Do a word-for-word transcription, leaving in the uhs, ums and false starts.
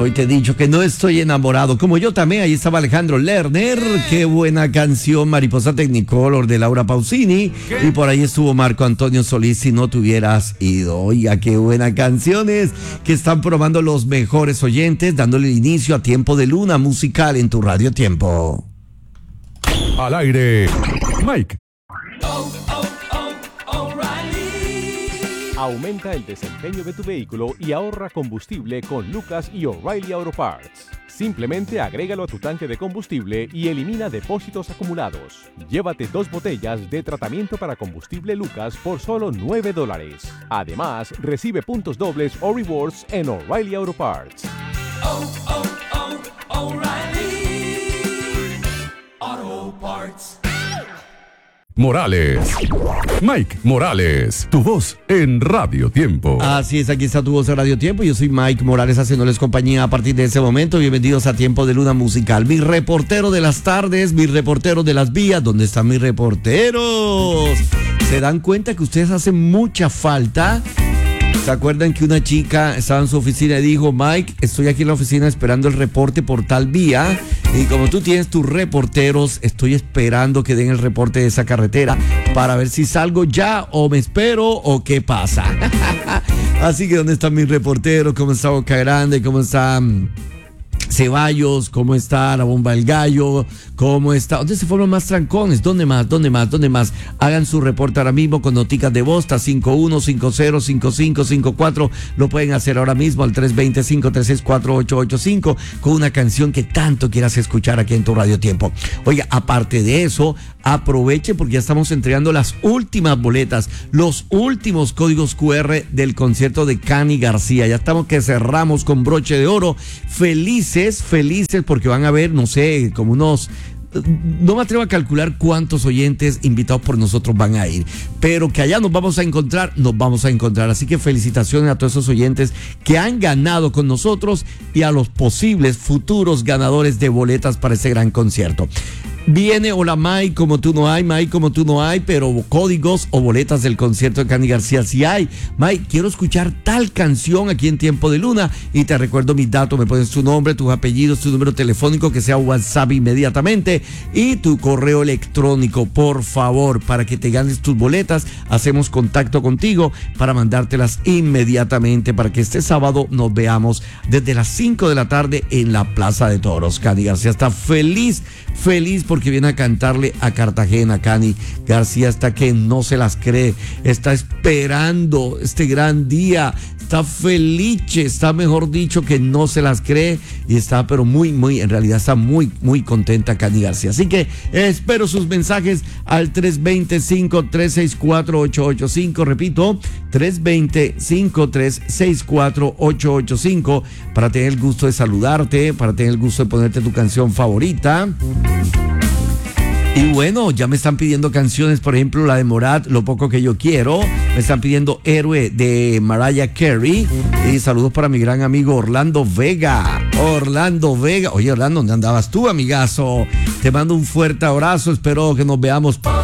hoy te he dicho que no estoy enamorado. Como yo también, ahí estaba Alejandro Lerner. Qué buena canción, Mariposa Technicolor de Laura Pausini. Y por ahí estuvo Marco Antonio Solís, Si no te hubieras ido. Oiga, qué buenas canciones que están probando los mejores oyentes, dándole inicio a Tiempo de Luna musical en tu Radio Tiempo. Al aire, Mike. Oh, oh, oh, O'Reilly. Aumenta el desempeño de tu vehículo y ahorra combustible con Lucas y O'Reilly Auto Parts. Simplemente agrégalo a tu tanque de combustible y elimina depósitos acumulados. Llévate dos botellas de tratamiento para combustible Lucas por solo nueve dólares. Además, recibe puntos dobles o rewards en O'Reilly Auto Parts. Oh, oh, oh, O'Reilly Auto Parts. Morales. Mike Morales, tu voz en Radio Tiempo. Así es, aquí está tu voz en Radio Tiempo. Yo soy Mike Morales haciéndoles compañía a partir de ese momento. Bienvenidos a Tiempo de Luna musical. Mi reportero de las tardes, mi reportero de las vías. ¿Dónde están mis reporteros? ¿Se dan cuenta que ustedes hacen mucha falta? ¿Se acuerdan que una chica estaba en su oficina y dijo, Mike, estoy aquí en la oficina esperando el reporte por tal vía? Y como tú tienes tus reporteros, estoy esperando que den el reporte de esa carretera para ver si salgo ya o me espero o qué pasa. Así que, ¿dónde están mis reporteros? ¿Cómo está Boca Grande? ¿Cómo está Ceballos? ¿Cómo está la Bomba del Gallo? ¿Cómo está? ¿Dónde se forman más trancones? ¿Dónde más? ¿Dónde más? ¿Dónde más? Hagan su reporte ahora mismo con noticas de voz. Está cinco uno cinco cero cinco cinco cinco cuatro. Lo pueden hacer ahora mismo al tres dos cero cinco tres seis cuatro ocho ocho cinco con una canción que tanto quieras escuchar aquí en tu Radio Tiempo. Oiga, aparte de eso, aproveche porque ya estamos entregando las últimas boletas, los últimos códigos cu erre del concierto de Cani García. Ya estamos que cerramos con broche de oro. Felices, felices porque van a ver, no sé, como unos... No me atrevo a calcular cuántos oyentes invitados por nosotros van a ir, pero que allá nos vamos a encontrar, nos vamos a encontrar. Así que felicitaciones a todos esos oyentes que han ganado con nosotros y a los posibles futuros ganadores de boletas para ese gran concierto. Viene Hola Mike, como tú no hay, Mike, como tú no hay, pero códigos o boletas del concierto de Cani García sí hay. Mike, quiero escuchar tal canción aquí en Tiempo de Luna y te recuerdo mis datos, me pones tu nombre, tus apellidos, tu número telefónico, que sea WhatsApp inmediatamente y tu correo electrónico, por favor, para que te ganes tus boletas. Hacemos contacto contigo para mandártelas inmediatamente para que este sábado nos veamos desde las cinco de la tarde en la Plaza de Toros. Cani García está feliz, feliz por porque viene a cantarle a Cartagena. Cani García está que no se las cree, está esperando este gran día, está feliz, está mejor dicho que no se las cree y está pero muy, muy, en realidad está muy, muy contenta Cani García. Así que espero sus mensajes al tres dos cero cinco tres seis cuatro ocho ocho cinco, repito, tres dos cero cinco tres seis cuatro ocho ocho cinco para tener el gusto de saludarte, para tener el gusto de ponerte tu canción favorita. Y bueno, ya me están pidiendo canciones, por ejemplo, la de Morat, Lo poco que yo quiero. Me están pidiendo Héroe de Mariah Carey. Y saludos para mi gran amigo Orlando Vega. Orlando Vega. Oye, Orlando, ¿dónde andabas tú, amigazo? Te mando un fuerte abrazo. Espero que nos veamos